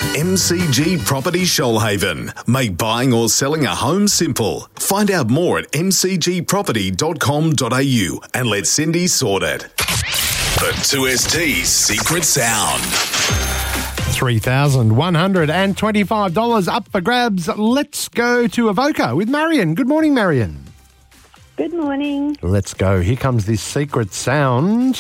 MCG Property Shoalhaven. Make buying or selling a home simple. Find out more at mcgproperty.com.au and let Cindy sort it. The 2ST's Secret Sound. $3,125 up for grabs. Let's go to Avoca with Marion. Good morning, Marion. Good morning. Let's go. Here comes this secret sound.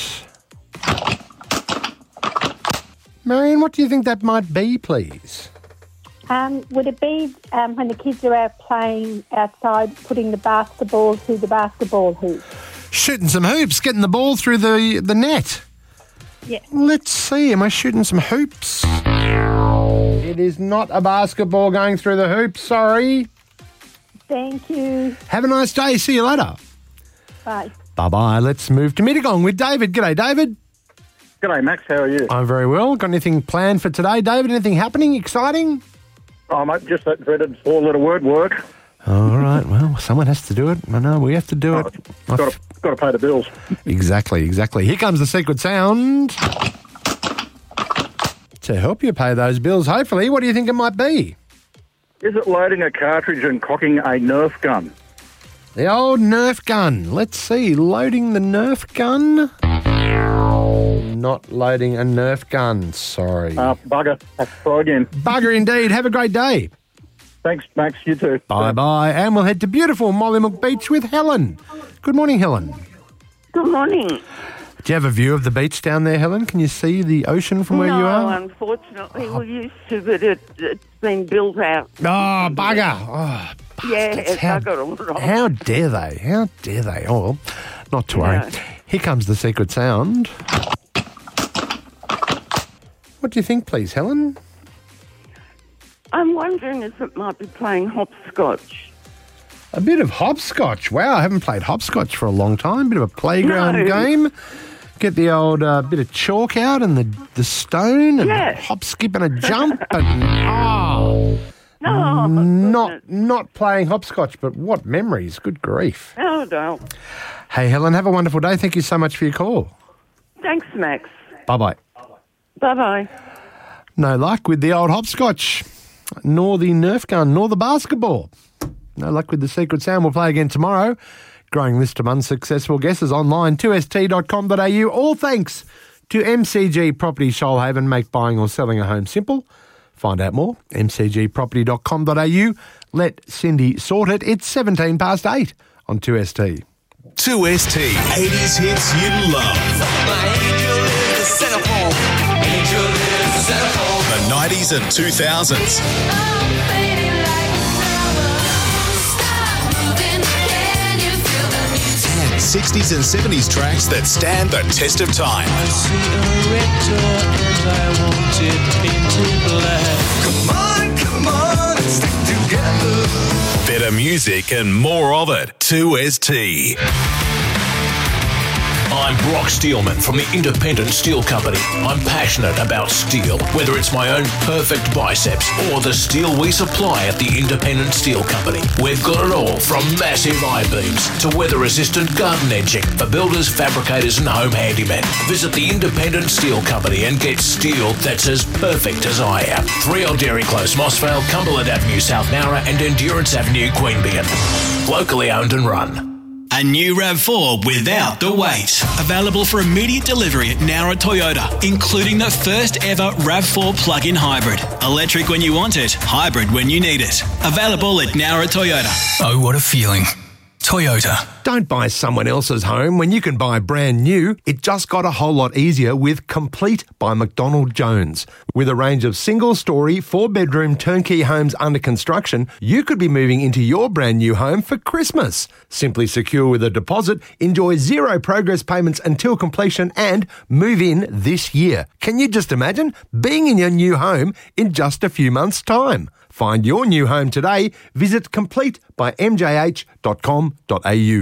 Marion, what do you think that might be, please? Would it be when the kids are out playing outside, putting the basketball through the basketball hoop? Shooting some hoops, getting the ball through the net. Yeah. Let's see, am I shooting some hoops? It is not a basketball going through the hoops, sorry. Thank you. Have a nice day. See you later. Bye. Bye-bye. Let's move to Mittagong with David. G'day, David. G'day, Max. How are you? I'm very well. Got anything planned for today, David? Anything happening, exciting? Oh, mate, just that dreaded four-letter word, work. All right. Well, someone has to do it. I know, we have to do it. Got to pay the bills. Exactly. Here comes the secret sound. To help you pay those bills, hopefully, what do you think it might be? Is it loading a cartridge and cocking a Nerf gun? The old Nerf gun. Let's see. Loading the Nerf gun. Not loading a Nerf gun. Sorry. Bugger. Have to try again. Bugger indeed. Have a great day. Thanks, Max. You too. Bye-bye. And we'll head to beautiful Mollymook Beach with Helen. Good morning, Helen. Good morning. Do you have a view of the beach down there, Helen? Can you see the ocean from where you are? No, unfortunately, we used to, but it's been built out. Oh, bugger. Oh, yeah, bastards. it's bugger all right. How dare they? How dare they? Oh, well, not to worry. No. Here comes the secret sound. What do you think, please, Helen? I'm wondering if it might be playing hopscotch. A bit of hopscotch. Wow, I haven't played hopscotch for a long time. Bit of a playground game. Get the old bit of chalk out and the stone and a hop, skip and a jump and not playing hopscotch, but what memories. Good grief. Oh, no. Hey, Helen, have a wonderful day. Thank you so much for your call. Thanks, Max. Bye-bye. Bye-bye. No luck with the old hopscotch, nor the Nerf gun, nor the basketball. No luck with the secret sound. We'll play again tomorrow. Growing list of unsuccessful guesses online, 2st.com.au. All thanks to MCG Property Shoalhaven. Make buying or selling a home simple. Find out more, mcgproperty.com.au. Let Cindy sort it. It's 8:17 on 2ST. 2ST 80s hits you love. My angel is the centerfold. Angel is the centerfold. The 90s and 2000s. 60s and 70s tracks that stand the test of time. I see a red door and I want it painted black. Come on, let's stick together. Better music and more of it. 2ST. I'm Brock Steelman from the Independent Steel Company. I'm passionate about steel, whether it's my own perfect biceps or the steel we supply at the Independent Steel Company. We've got it all from massive I-beams to weather-resistant garden edging for builders, fabricators and home handymen. Visit the Independent Steel Company and get steel that's as perfect as I am. 3 Old Dairy Close, Mossvale, Cumberland Avenue, South Nowra and Endurance Avenue, Queanbeyan. Locally owned and run. A new RAV4 without the wait. Available for immediate delivery at Nowra Toyota, including the first ever RAV4 plug-in hybrid. Electric when you want it, hybrid when you need it. Available at Nowra Toyota. Oh, what a feeling. Toyota. Don't buy someone else's home when you can buy brand new. It just got a whole lot easier with Complete by McDonald Jones. With a range of single-storey, 4-bedroom turnkey homes under construction, you could be moving into your brand new home for Christmas. Simply secure with a deposit, enjoy 0 progress payments until completion and move in this year. Can you just imagine being in your new home in just a few months' time? Find your new home today. Visit completebymjh.com.au.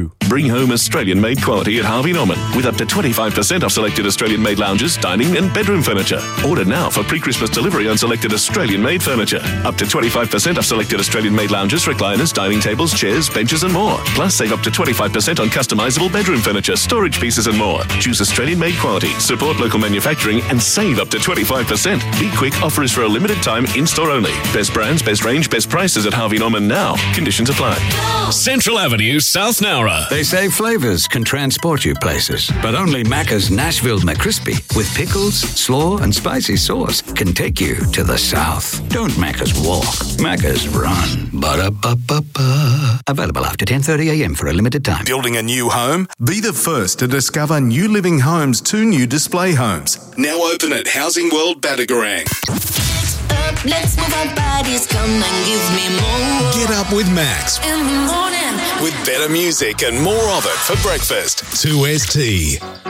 you. Bring home Australian-made quality at Harvey Norman with up to 25% off selected Australian-made lounges, dining and bedroom furniture. Order now for pre-Christmas delivery on selected Australian-made furniture. Up to 25% off selected Australian-made lounges, recliners, dining tables, chairs, benches and more. Plus, save up to 25% on customisable bedroom furniture, storage pieces and more. Choose Australian-made quality, support local manufacturing and save up to 25%. Be quick, offer is for a limited time, in-store only. Best brands, best range, best prices at Harvey Norman now. Conditions apply. Central Avenue, South Nowra. They say flavours can transport you places, but only Macca's Nashville McCrispy with pickles, slaw and spicy sauce can take you to the south. Don't Macca's walk, Macca's run. Ba-da-ba-ba-ba. Available after 10:30am for a limited time. Building a new home? Be the first to discover New Living Homes' 2 new display homes. Now open at Housing World Batagorang. Let's move our bodies, come and give me more. Get up with Max. In the morning. With better music and more of it for breakfast. 2ST.